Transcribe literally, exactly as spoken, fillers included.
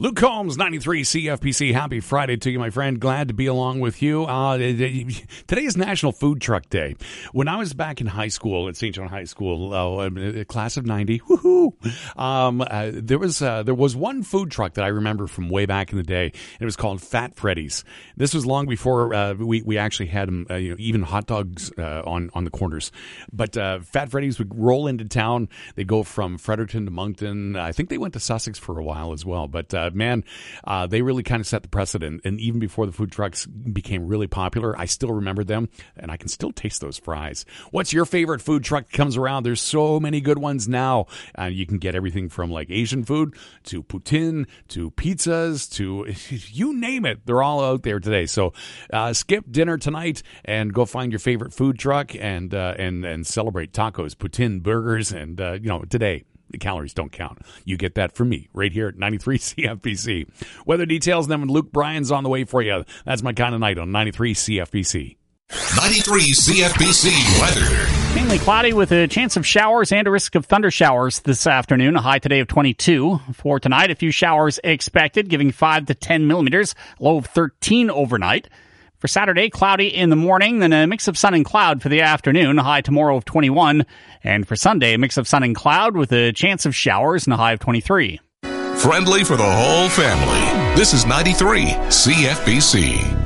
Luke Combs, ninety-three C F P C. Happy Friday to you, my friend. Glad to be along with you. Uh, today is National Food Truck Day. When I was back in high school at Saint John High School, uh, class of ninety, woohoo, um, uh, there was uh, there was one food truck that I remember from way back in the day, and it was called Fat Freddy's. This was long before uh, we we actually had them, uh, you know, even hot dogs uh, on on the corners. But uh, Fat Freddy's would roll into town. They'd go from Fredericton to Moncton. I think they went to Sussex for a while as well. But uh, man, uh, they really kind of set the precedent. And even before the food trucks became really popular, I still remember them, and I can still taste those fries. What's your favorite food truck that comes around? There's so many good ones now. Uh, you can get everything from like Asian food to poutine to pizzas to you name it. They're all out there today. So uh, skip dinner tonight and go find your favorite food truck and uh, and and celebrate tacos, poutine, burgers, and uh, you know today. The calories don't count. You get that from me right here at ninety-three C F P C. Weather details, then when Luke Bryan's on the way for you. That's my kind of night on ninety-three C F P C. ninety-three C F P C weather. Mainly cloudy with a chance of showers and a risk of thunder showers this afternoon. A high today of twenty-two. For tonight, a few showers expected, giving five to ten millimeters. Low of thirteen overnight. For Saturday, cloudy in the morning, then a mix of sun and cloud for the afternoon, a high tomorrow of twenty-one. And for Sunday, a mix of sun and cloud with a chance of showers and a high of twenty-three. Friendly for the whole family. This is ninety-three C F B C.